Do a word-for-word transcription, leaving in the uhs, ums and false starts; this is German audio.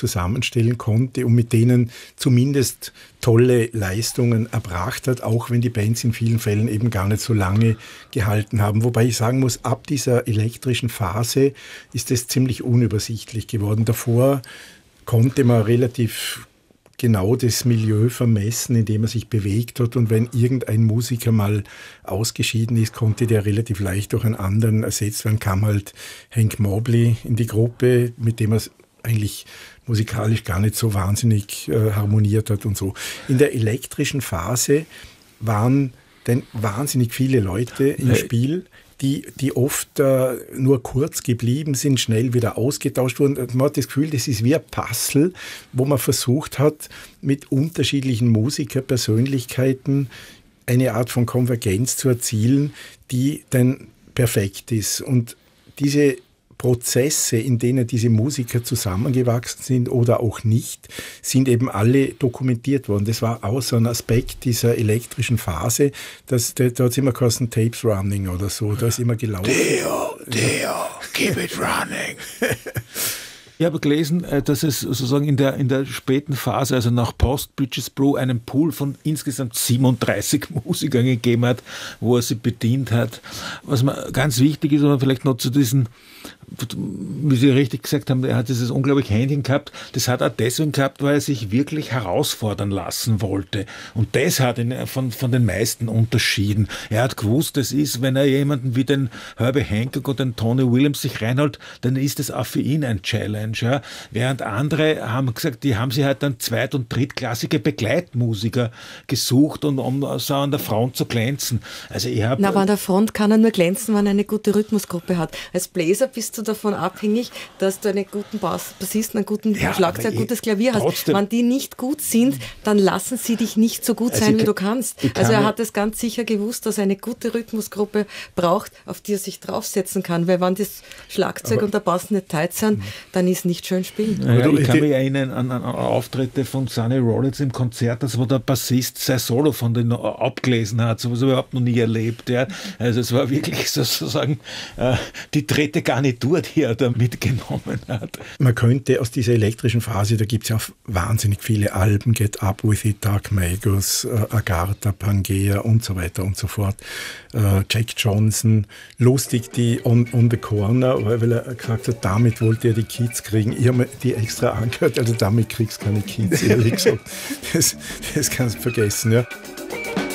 zusammenstellen konnte und mit denen zumindest tolle Leistungen erbracht hat, auch wenn die Bands in vielen Fällen eben gar nicht so lange gehalten haben. Wobei ich sagen muss, ab dieser elektrischen Phase ist es ziemlich unübersichtlich geworden. Davor konnte man relativ genau das Milieu vermessen, in dem er sich bewegt hat. Und wenn irgendein Musiker mal ausgeschieden ist, konnte der relativ leicht durch einen anderen ersetzt werden. Kam halt Hank Mobley in die Gruppe, mit dem er eigentlich musikalisch gar nicht so wahnsinnig äh, harmoniert hat und so. In der elektrischen Phase waren dann wahnsinnig viele Leute im Spiel, die, die oft äh, nur kurz geblieben sind, schnell wieder ausgetauscht wurden. Man hat das Gefühl, das ist wie ein Puzzle, wo man versucht hat, mit unterschiedlichen Musikerpersönlichkeiten eine Art von Konvergenz zu erzielen, die dann perfekt ist. Und diese Prozesse, in denen diese Musiker zusammengewachsen sind oder auch nicht, sind eben alle dokumentiert worden. Das war auch so ein Aspekt dieser elektrischen Phase, dass, da, da hat es immer geheißen, Tapes running oder so, da ist immer gelaufen. Theo, Theo, keep it running. Ich habe gelesen, dass es sozusagen in der, in der späten Phase, also nach Post Bridges Brew, einen Pool von insgesamt siebenunddreißig Musikern gegeben hat, wo er sie bedient hat. Was mir ganz wichtig ist, aber vielleicht noch zu diesen, wie Sie richtig gesagt haben, er hat dieses unglaubliche Händchen gehabt. Das hat er deswegen gehabt, weil er sich wirklich herausfordern lassen wollte. Und das hat ihn von, von den meisten unterschieden. Er hat gewusst, das ist, wenn er jemanden wie den Herbie Hancock oder den Tony Williams sich reinholt, dann ist das auch für ihn ein Challenge. Ja. Während andere haben gesagt, die haben sich halt dann zweit- und drittklassige Begleitmusiker gesucht, und um so an der Front zu glänzen. Also ich hab, Na, aber an der Front kann er nur glänzen, wenn er eine gute Rhythmusgruppe hat. Als Bläser bist du davon abhängig, dass du einen guten Bass, Bassisten, einen guten Ja, Schlagzeug, ein aber gutes Klavier hast. trotzdem- Wenn die nicht gut sind, dann lassen sie dich nicht so gut Also sein, ich wie du kann- kannst. ich kann Also er mir- hat es ganz sicher gewusst, dass er eine gute Rhythmusgruppe braucht, auf die er sich draufsetzen kann. Weil wenn das Schlagzeug Aber- und der Bass nicht tight sind, dann ist nicht schön spielen. Ja, du- ich kann die- mich erinnern an, an Auftritte von Sonny Rollins im Konzert, das wo der Bassist sein Solo von den abgelesen hat, sowas habe ich überhaupt noch nie erlebt. Ja. Also es war wirklich sozusagen äh, die dritte Garnitur, die er da mitgenommen hat. Man könnte aus dieser elektrischen Phase, da gibt es ja auch wahnsinnig viele Alben, Get Up With It, Dark Magus, äh, Agartha, Pangea und so weiter und so fort. Äh, Jack Johnson, lustig, die on, on the Corner, weil, weil er gesagt hat, damit wollte er die Kids kriegen. Ich habe mir die extra angehört, also damit kriegst du keine Kids, ehrlich gesagt. Das, das kannst du vergessen, ja.